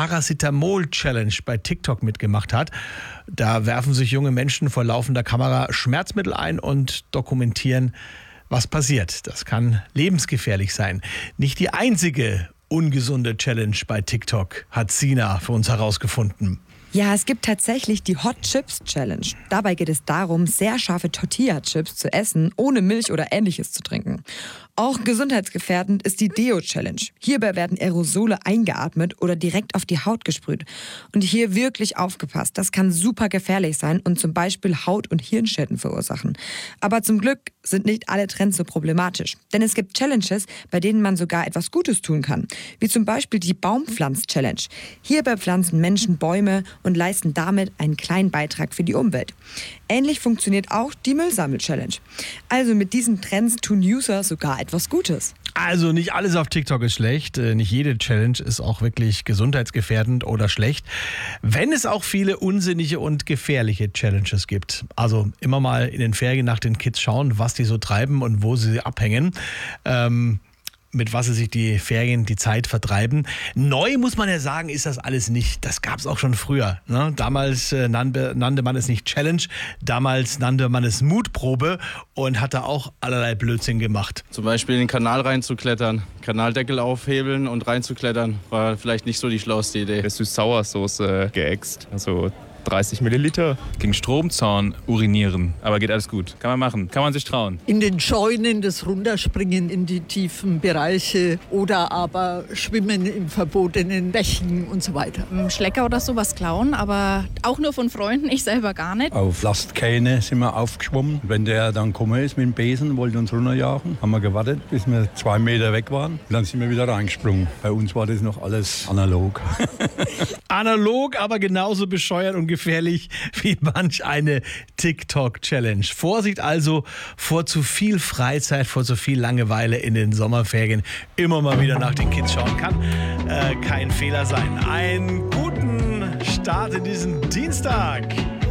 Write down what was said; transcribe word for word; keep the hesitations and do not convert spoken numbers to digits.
Paracetamol-Challenge bei TikTok mitgemacht hat. Da werfen sich junge Menschen vor laufender Kamera Schmerzmittel ein und dokumentieren, was passiert. Das kann lebensgefährlich sein. Nicht die einzige ungesunde Challenge bei TikTok hat Sina für uns herausgefunden. Ja, es gibt tatsächlich die Hot Chips Challenge. Dabei geht es darum, sehr scharfe Tortilla-Chips zu essen, ohne Milch oder Ähnliches zu trinken. Auch gesundheitsgefährdend ist die Deo Challenge. Hierbei werden Aerosole eingeatmet oder direkt auf die Haut gesprüht. Und hier wirklich aufgepasst, das kann super gefährlich sein und zum Beispiel Haut- und Hirnschäden verursachen. Aber zum Glück sind nicht alle Trends so problematisch. Denn es gibt Challenges, bei denen man sogar etwas Gutes tun kann. Wie zum Beispiel die Baumpflanz-Challenge. Hierbei pflanzen Menschen Bäume und leisten damit einen kleinen Beitrag für die Umwelt. Ähnlich funktioniert auch die Müllsammel-Challenge. Also mit diesen Trends tun User sogar etwas Gutes. Also nicht alles auf TikTok ist schlecht. Nicht jede Challenge ist auch wirklich gesundheitsgefährdend oder schlecht. Wenn es auch viele unsinnige und gefährliche Challenges gibt. Also immer mal in den Ferien nach den Kids schauen, was die so treiben und wo sie abhängen. Ähm, mit was sie sich die Ferien, die Zeit vertreiben. Neu, muss man ja sagen, ist das alles nicht. Das gab es auch schon früher. Ne? Damals äh, nannte, nannte man es nicht Challenge, damals nannte man es Mutprobe und hat da auch allerlei Blödsinn gemacht. Zum Beispiel in den Kanal reinzuklettern, Kanaldeckel aufhebeln und reinzuklettern, war vielleicht nicht so die schlauste Idee. Süß-Sauersoße geäxt, also dreißig Milliliter. Gegen Stromzaun urinieren, aber geht alles gut. Kann man machen, kann man sich trauen. In den Scheunen das Runterspringen in die tiefen Bereiche oder aber Schwimmen in verbotenen Bächen und so weiter. Schlecker oder sowas klauen, aber auch nur von Freunden, ich selber gar nicht. Auf Lastkähne sind wir aufgeschwommen. Wenn der dann gekommen ist mit dem Besen, wollte uns runterjagen, haben wir gewartet, bis wir zwei Meter weg waren. Und dann sind wir wieder reingesprungen. Bei uns war das noch alles analog. Analog, aber genauso bescheuert und gefährlich wie manch eine TikTok-Challenge. Vorsicht also vor zu viel Freizeit, vor zu viel Langeweile in den Sommerferien. Immer mal wieder nach den Kids schauen kann äh, kein Fehler sein. Einen guten Start in diesen Dienstag.